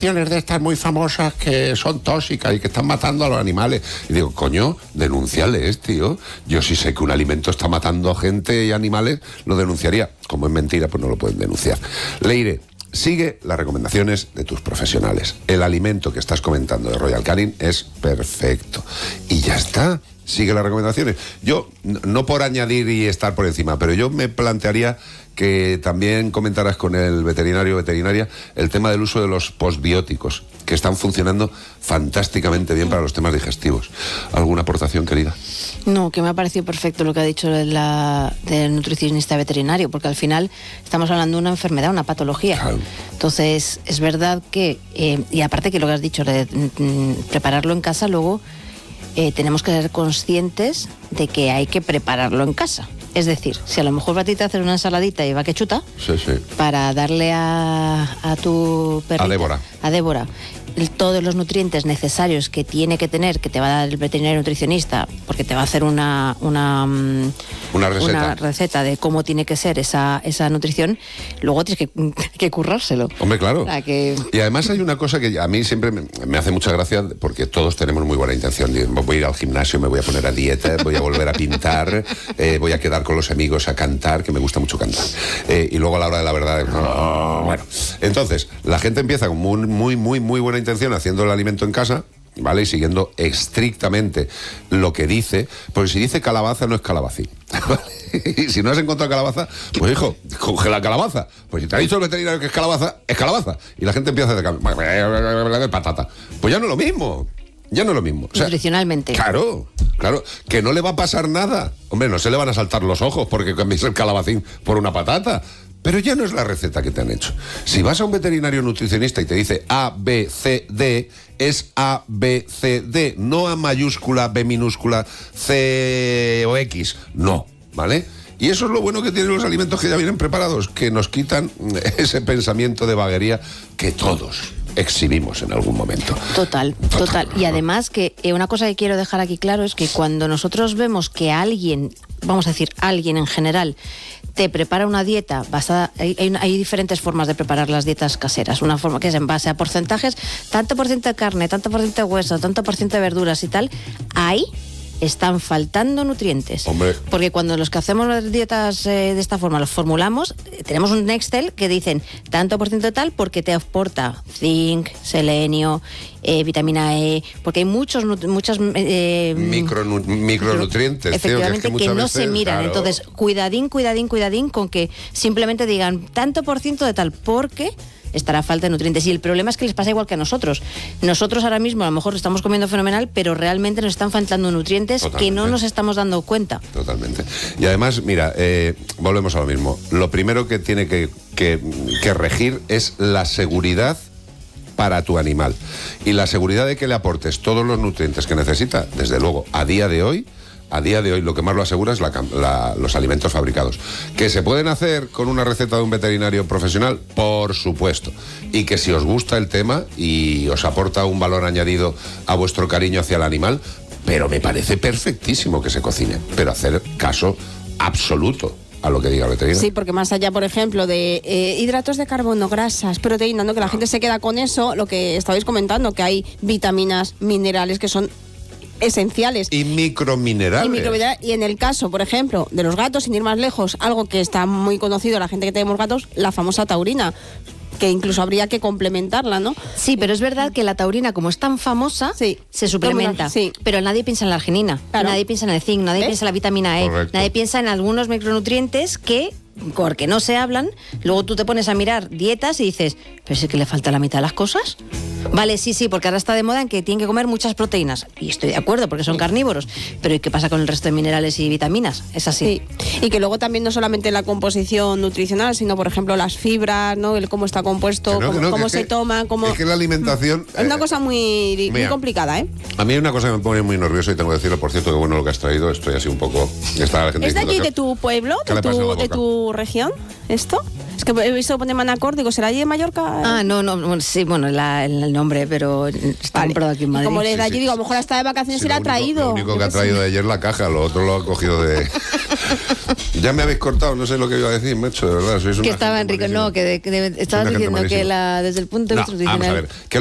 de estas muy famosas que son tóxicas y que están matando a los animales. Y digo, coño, denúnciales, tío. Yo sí sé que un alimento está matando a gente y animales, lo denunciaría. Como es mentira, pues no lo pueden denunciar. Leire, sigue las recomendaciones de tus profesionales. El alimento que estás comentando de Royal Canin es perfecto. Y ya está. Sigue las recomendaciones. Yo, no por añadir y estar por encima, pero yo me plantearía que también comentaras con el veterinario o veterinaria el tema del uso de los postbióticos, que están funcionando fantásticamente bien para los temas digestivos. ¿Alguna aportación, querida? No, que me ha parecido perfecto lo que ha dicho del nutricionista veterinario, porque al final estamos hablando de una enfermedad, una patología. Claro. Entonces, es verdad que, y aparte que lo que has dicho, de prepararlo en casa, luego tenemos que ser conscientes de que hay que prepararlo en casa. Es decir, si a lo mejor va a ti te hacer una ensaladita y va que chuta, sí. Para darle a tu perrita, a Débora, todos los nutrientes necesarios que tiene que tener, que te va a dar el veterinario nutricionista, porque te va a hacer una receta de cómo tiene que ser esa nutrición, luego tienes que currárselo. Hombre, claro. Y además hay una cosa que a mí siempre me hace mucha gracia, porque todos tenemos muy buena intención. Voy a ir al gimnasio, me voy a poner a dieta, voy a volver a pintar, voy a quedar con los amigos a cantar, que me gusta mucho cantar. Y luego a la hora de la verdad, bueno. Entonces, la gente empieza con muy buena intención haciendo el alimento en casa, ¿vale? Y siguiendo estrictamente lo que dice, porque si dice calabaza no es calabacín, ¿vale? Y si no has encontrado calabaza, pues hijo, coge la calabaza. Pues si te ha dicho el veterinario que es calabaza, es calabaza. Y la gente empieza a hacer patata. Pues ya no es lo mismo. Ya no es lo mismo. O sea, nutricionalmente. Claro, que no le va a pasar nada. Hombre, no se le van a saltar los ojos porque cambies el calabacín por una patata. Pero ya no es la receta que te han hecho. Si vas a un veterinario nutricionista y te dice A, B, C, D, es A, B, C, D, no A mayúscula, B minúscula, C o X. No, ¿vale? Y eso es lo bueno que tienen los alimentos que ya vienen preparados, que nos quitan ese pensamiento de vaguería que todos exhibimos en algún momento. Total. Y además que una cosa que quiero dejar aquí claro es que cuando nosotros vemos que alguien, vamos a decir alguien en general, te prepara una dieta basada, hay diferentes formas de preparar las dietas caseras. Una forma que es en base a porcentajes, tanto por ciento de carne, tanto por ciento de hueso, tanto por ciento de verduras y tal. Ahí están faltando nutrientes. Hombre. Porque cuando los que hacemos las dietas de esta forma los formulamos, tenemos un Excel que dicen tanto por ciento de tal porque te aporta zinc, selenio, vitamina E, porque hay muchas micronutrientes, efectivamente, que no se miran. Claro. Entonces, cuidadín con que simplemente digan tanto por ciento de tal, porque estará falta de nutrientes. Y el problema es que les pasa igual que a nosotros. Nosotros ahora mismo a lo mejor estamos comiendo fenomenal, pero realmente nos están faltando nutrientes. Totalmente. Que no nos estamos dando cuenta. Totalmente. Y además, mira, volvemos a lo mismo. Lo primero que tiene que regir es la seguridad para tu animal. Y la seguridad de que le aportes todos los nutrientes que necesita, desde luego, a día de hoy lo que más lo asegura es los alimentos fabricados. ¿Que se pueden hacer con una receta de un veterinario profesional? Por supuesto. Y que si os gusta el tema y os aporta un valor añadido a vuestro cariño hacia el animal, pero me parece perfectísimo que se cocine, pero hacer caso absoluto a lo que diga el veterinario. Sí, porque más allá, por ejemplo, de hidratos de carbono, grasas, proteínas, ¿no? Que la gente se queda con eso, lo que estabais comentando, que hay vitaminas, minerales que son esenciales. Y microminerales. Y en el caso, por ejemplo, de los gatos, sin ir más lejos, algo que está muy conocido, la gente que tenemos gatos, la famosa taurina, que incluso habría que complementarla, ¿no? Sí, pero es verdad que la taurina, como es tan famosa, sí, se suplementa. Sí. Pero nadie piensa en la arginina, claro. Nadie piensa en el zinc, nadie piensa en la vitamina E, correcto. Nadie piensa en algunos micronutrientes que, porque no se hablan, luego tú te pones a mirar dietas y dices, pero es que le falta la mitad de las cosas. Vale, sí, porque ahora está de moda en que tienen que comer muchas proteínas. Y estoy de acuerdo, porque son carnívoros. Pero ¿y qué pasa con el resto de minerales y vitaminas? Es así. Sí. Y que luego también no solamente la composición nutricional, sino, por ejemplo, las fibras, ¿no? El cómo está compuesto, cómo se toma, cómo... Es que la alimentación... Es una cosa muy complicada, ¿eh? A mí hay una cosa que me pone muy nervioso y tengo que decirlo, por cierto, que bueno lo que has traído, estoy así un poco... ¿Es de aquí, de tu pueblo, de tu región, esto? Es que he visto poner Manacor, digo, ¿será allí de Mallorca? Ah, no, sí, bueno, el nombre, pero está comprado aquí en Madrid. Y como le da allí, digo, a lo mejor está de vacaciones y la ha traído. Lo único que ha traído de ayer la caja, lo otro lo ha cogido de... Ya me habéis cortado, no sé lo que iba a decir, macho, de verdad. Sois que estaba Enrique, no, que estabas diciendo que desde el punto de vista vamos a ver,